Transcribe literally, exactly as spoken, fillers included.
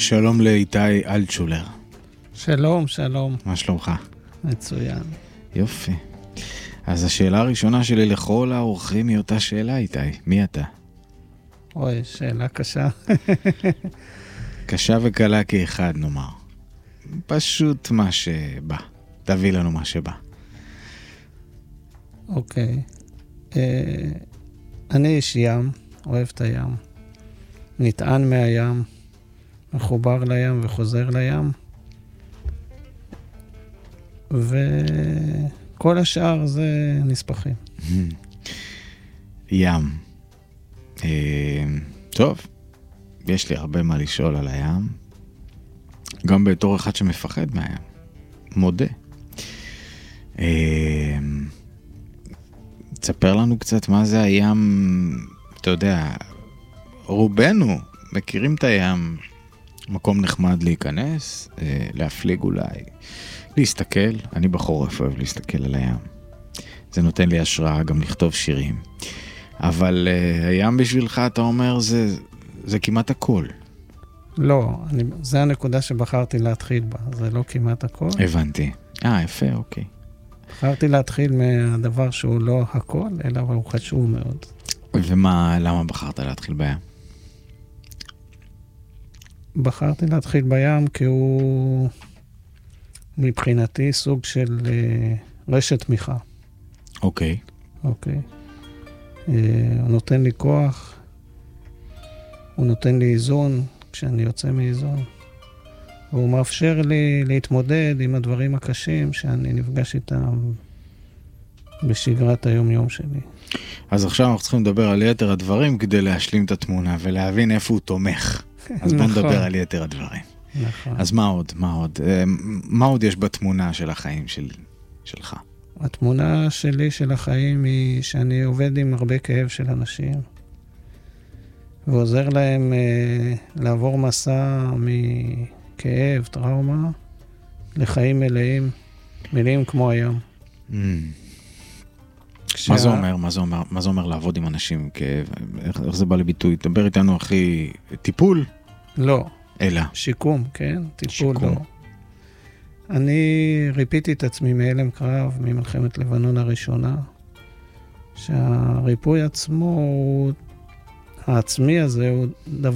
שלום לאיתי אלטשולר. שלום, שלום. מה שלומך? מצוין. יופי. אז השאלה הראשונה שלי לכל האורחים היא אותה שאלה, איתי. מי אתה? אוי, שאלה קשה. קשה וקלה כאחד, נאמר. פשוט מה שבא. תביא לנו מה שבא. אוקיי. אה, אני איש ים, אוהב את הים. נטען מהים, מחובר לים וחוזר לים. וכל השאר זה נספחים. ים. אה, טוב, יש לי הרבה מה לשאול על הים. גם בתור אחד שמפחד מהים. מודה. אה, תספר לנו קצת מה זה הים, אתה יודע, רובנו מכירים את הים, מקום נחמד להיכנס, אה, להפליג אולי, להסתכל. אני בחורף אוהב להסתכל על הים. זה נותן לי השראה גם לכתוב שירים. אבל uh, הים בשבילך, אתה אומר, זה, זה כמעט הכל. לא, אני, זה הנקודה שבחרתי להתחיל בה. זה לא כמעט הכל. הבנתי. אה, יפה, אוקיי. בחרתי להתחיל מהדבר שהוא לא הכל, אלא הוא חשוב מאוד. ומה, למה בחרת להתחיל בים? בחרתי להתחיל בים כי הוא מבחינתי סוג של uh, רשת תמיכה. אוקיי. אוקיי. Uh, הוא נותן לי כוח, הוא נותן לי איזון כשאני יוצא מאיזון. והוא מאפשר לי להתמודד עם הדברים הקשים שאני נפגש איתם בשגרת היום-יום שלי. אז עכשיו אנחנו צריכים לדבר על יתר הדברים כדי להשלים את התמונה ולהבין איפה הוא תומך. אז בוא נדבר על יתר הדברים. נכון. אז מה עוד? מה עוד? מה עוד יש בתמונה של החיים של, שלך? התמונה שלי של החיים היא שאני עובד עם הרבה כאב של אנשים, ועוזר להם אה, לעבור מסע מכאב, טראומה, לחיים מלאים, מלאים כמו הים. Mm. כשה... מה זה אומר? מה זה אומר? מה זה אומר לעבוד עם אנשים עם כאב? איך, איך זה בא לביטוי? תדבר איתנו, אחי, טיפול? לא. אלא? שיקום, כן? טיפול שיקום. לא. אני ריפיתי את עצמי מאלם קרב, ממלחמת לבנון הראשונה, שהריפוי עצמו, הוא, העצמי הזה, הוא דבר